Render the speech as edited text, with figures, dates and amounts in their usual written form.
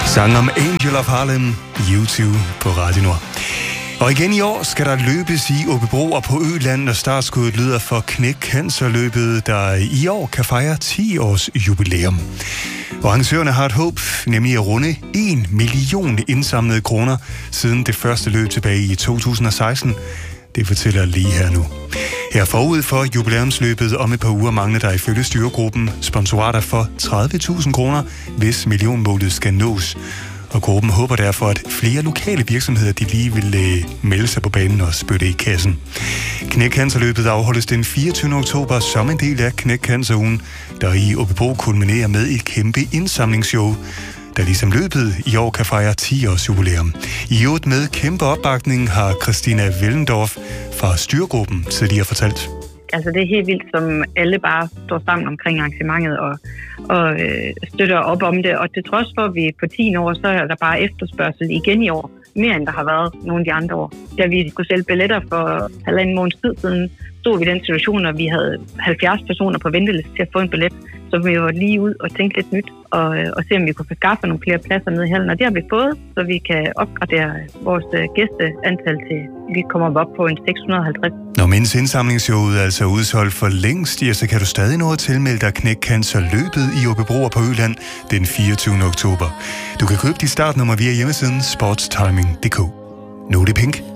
Sang om Angel of Harlem, U2 på Radio Nord. Og igen i år skal der løbes i Aabybro og på Øland, og startskuddet lyder for Knæk Cancer-løbet, der i år kan fejre 10 års jubilæum. Og arrangørerne har et håb, nemlig at runde 1 million indsamlede kroner siden det første løb tilbage i 2016. Det fortæller lige her nu. Her forud for jubilæumsløbet om et par uger mangler der ifølge styregruppen sponsorater for 30.000 kroner, hvis millionmålet skal nås. Og gruppen håber derfor, at flere lokale virksomheder de lige vil melde sig på banen og spytte i kassen. Knæk Cancer-løbet afholdes den 24. oktober som en del af Knæk Cancer-ugen, der i Aabybro kulminerer med et kæmpe indsamlingsshow, der ligesom løbet i år kan fejre 10 års jubilæum. I øvrigt med kæmpe opbakning har Christina Wellendorf fra styregruppen tidligere fortalt. Altså det er helt vildt, som alle bare står sammen omkring arrangementet og støtter op om det. Og til trods for, at vi på 10 år, så er der bare efterspørgsel igen i år. Mere end der har været nogle af de andre år. Da vi skulle sælge billetter for 1,5 måneds tid siden, stod vi i den situation, at vi havde 70 personer på venteliste til at få en billet. Så vi var lige ud og tænkte lidt nyt og se, om vi kunne få skaffet nogle flere pladser nede i hallen. Og det har vi fået, så vi kan opgradere vores gæsteantal til, vi kommer op på en 650. Når mens indsamlingsshowet altså er udsolgt for længst, ja, så kan du stadig nå at tilmelde dig Knæk Cancer-løbet i Aabybro og på Øland den 24. oktober. Du kan købe dit startnummer via hjemmesiden sportstiming.dk. Nu er det pink.